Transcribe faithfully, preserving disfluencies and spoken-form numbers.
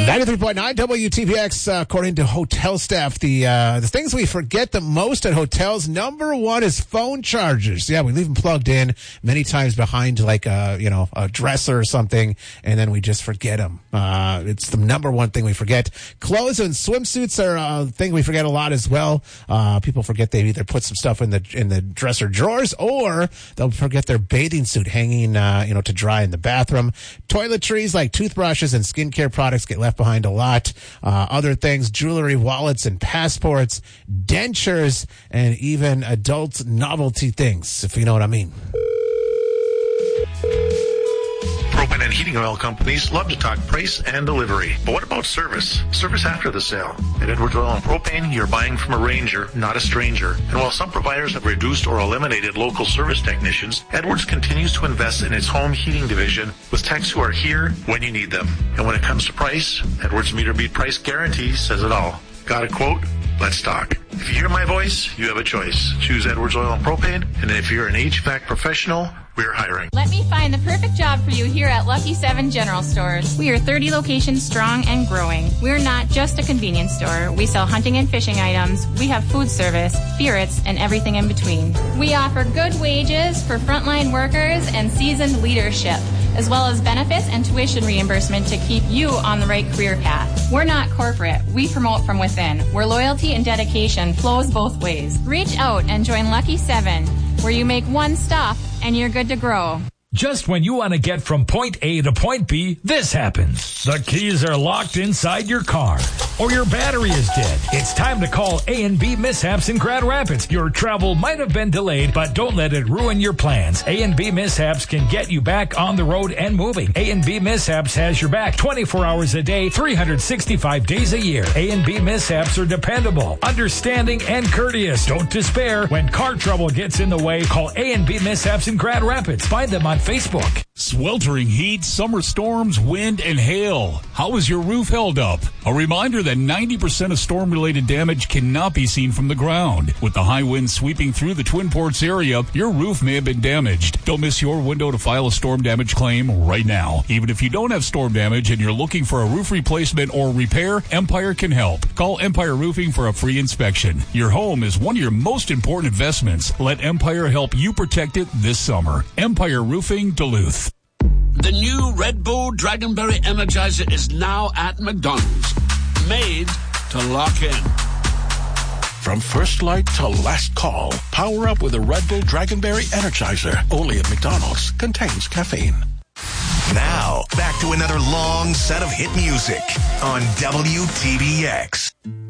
ninety-three point nine W T B X, uh, according to hotel staff, the uh, the things we forget the most at hotels, number one is phone chargers. Yeah, we leave them plugged in many times behind, like, a, you know, a dresser or something, and then we just forget them. Uh, it's the number one thing we forget. Clothes and swimsuits are a thing we forget a lot as well. Uh, people forget they either put some stuff in the in the dresser drawers, or they'll forget their bathing suit hanging, uh, you know, to dry in the bathroom. Toiletries like toothbrushes and skincare products get left behind a lot. Uh, other things, jewelry, wallets, and passports, dentures, and even adult novelty things, if you know what I mean. Propane and heating oil companies love to talk price and delivery. But what about service? Service after the sale. At Edwards Oil and Propane, you're buying from a ranger, not a stranger. And while some providers have reduced or eliminated local service technicians, Edwards continues to invest in its home heating division with techs who are here when you need them. And when it comes to price, Edwards Meter Beat Price Guarantee says it all. Got a quote? Let's talk. If you hear my voice, you have a choice. Choose Edwards Oil and Propane. And if you're an H V A C professional, we're hiring. Let me find the perfect job for you here at Lucky seven General Stores. We are thirty locations strong and growing. We're not just a convenience store. We sell hunting and fishing items. We have food service, spirits, and everything in between. We offer good wages for frontline workers and seasoned leadership, as well as benefits and tuition reimbursement to keep you on the right career path. We're not corporate. We promote from within, where loyalty and dedication flows both ways. Reach out and join Lucky seven, where you make one stop and you're good to grow. Just when you want to get from point A to point B, this happens. The keys are locked inside your car, or your battery is dead. It's time to call A and B Mishaps in Grand Rapids. Your travel might have been delayed, but don't let it ruin your plans. A and B Mishaps can get you back on the road and moving. A and B Mishaps has your back twenty-four hours a day, three hundred sixty-five days a year. A and B Mishaps are dependable, understanding, and courteous. Don't despair when car trouble gets in the way. Call A and B Mishaps in Grand Rapids. Find them on Facebook. Sweltering heat, summer storms, wind, and hail. How is your roof held up? A reminder that ninety percent of storm-related damage cannot be seen from the ground. With the high winds sweeping through the Twin Ports area, your roof may have been damaged. Don't miss your window to file a storm damage claim right now. Even if you don't have storm damage and you're looking for a roof replacement or repair, Empire can help. Call Empire Roofing for a free inspection. Your home is one of your most important investments. Let Empire help you protect it this summer. Empire Roofing, Duluth. The new Red Bull Dragonberry Energizer is now at McDonald's. Made to lock in. From first light to last call, power up with a Red Bull Dragonberry Energizer. Only at McDonald's. Contains caffeine. Now, back to another long set of hit music on W T B X.